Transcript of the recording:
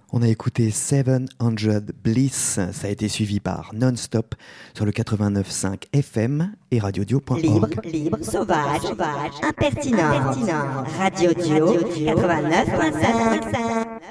On a écouté 700 Bliss, ça a été suivi par Non-Stop sur le 89.5 FM et radiodio.org. Libre, sauvage, impertinent, Radio Dio 89.5.